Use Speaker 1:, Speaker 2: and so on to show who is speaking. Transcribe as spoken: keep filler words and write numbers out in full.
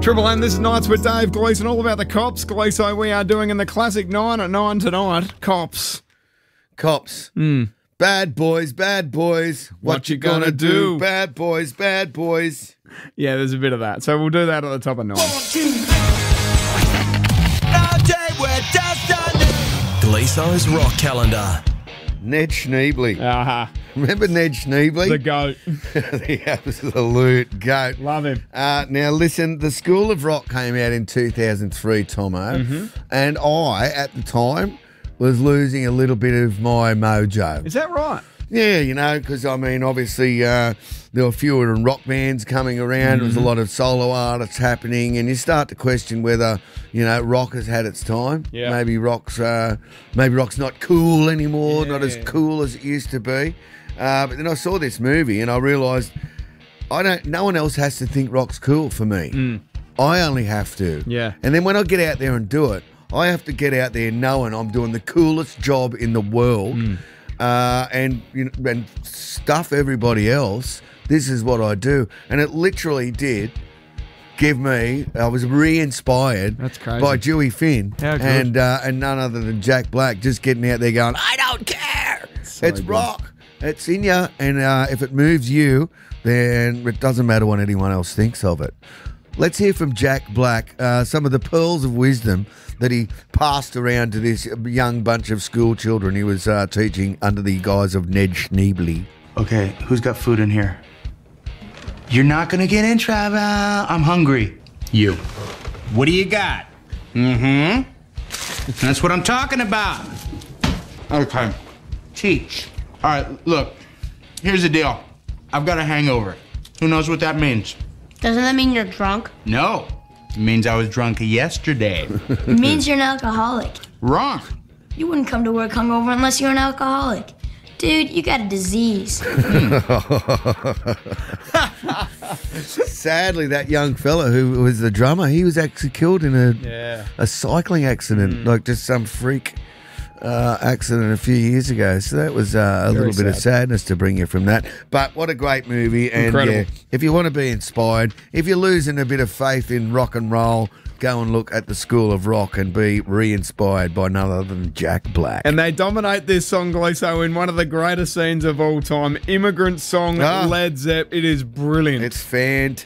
Speaker 1: Triple M, this is Nights with Dave Gleeson, all about the cops. Gleeso, we are doing in the classic nine at nine tonight. Cops.
Speaker 2: Cops.
Speaker 1: Mm.
Speaker 2: Bad boys, bad boys. What,
Speaker 1: What
Speaker 2: you
Speaker 1: you gonna
Speaker 2: gonna do?
Speaker 1: do?
Speaker 2: Bad boys, bad boys.
Speaker 1: Yeah, there's a bit of that. So we'll do that at the top of nine.
Speaker 3: Gleeso's Rock Calendar.
Speaker 2: Ned Schneebly.
Speaker 1: Uh-huh.
Speaker 2: Remember Ned Schneebly?
Speaker 1: The GOAT.
Speaker 2: The absolute goat.
Speaker 1: Love him.
Speaker 2: Uh, now, listen, the School of Rock came out in two thousand three, Tomo,
Speaker 1: Mm-hmm.
Speaker 2: and I, at the time, was losing a little bit of my mojo.
Speaker 1: Is that right?
Speaker 2: Yeah, you know, because, I mean, obviously uh, there were fewer and rock bands coming around. There was a lot of solo artists happening, and you start to question whether, you know, rock has had its time.
Speaker 1: Yeah.
Speaker 2: Maybe rock's, uh, maybe rock's not cool anymore, not as
Speaker 1: Yeah.
Speaker 2: cool as it used to be. Uh, but then I saw this movie, and I realised I don't. no one else has to think rock's cool for me. I only have to.
Speaker 1: Yeah.
Speaker 2: And then when I get out there and do it, I have to get out there knowing I'm doing the coolest job in the world. Uh, and you know, and stuff everybody else. This is what I do, and it literally did give me. I was re-inspired.
Speaker 1: That's crazy.
Speaker 2: By Dewey Finn,
Speaker 1: How good.
Speaker 2: and uh, and none other than Jack Black, just getting out there going, I don't care.
Speaker 1: So
Speaker 2: it's
Speaker 1: good.
Speaker 2: rock. It's in you, and uh, if it moves you, then it doesn't matter what anyone else thinks of it. Let's hear from Jack Black, uh, some of the pearls of wisdom that he passed around to this young bunch of school children he was uh, teaching under the guise of Ned Schneebly.
Speaker 4: Okay, who's got food in here? You're not gonna get in trouble. I'm hungry. You. What do you got? Mm-hmm. That's what I'm talking about. Okay. Teach. All right, look. Here's the deal. I've got a hangover. Who knows what that means?
Speaker 5: Doesn't that mean you're drunk?
Speaker 4: No. It means I was drunk yesterday.
Speaker 5: It means you're an alcoholic.
Speaker 4: Wrong.
Speaker 5: You wouldn't come to work hungover unless you're an alcoholic. Dude, you got a disease.
Speaker 2: Sadly, that young fella who was the drummer, he was actually killed in a
Speaker 1: Yeah.
Speaker 2: a cycling accident, like just some freak uh, accident a few years ago. So that was uh, a
Speaker 1: Very
Speaker 2: little bit of
Speaker 1: sad.
Speaker 2: sadness to bring you from that. But what a great movie. And
Speaker 1: Incredible.
Speaker 2: yeah, if you want to be inspired, if you're losing a bit of faith in rock and roll, go and look at the School of Rock and be re-inspired by none other than Jack Black.
Speaker 1: And they dominate this song, Gleeso, in one of the greatest scenes of all time. Immigrant song,
Speaker 2: Ah.
Speaker 1: Led Zepp. It is brilliant.
Speaker 2: It's fantastic.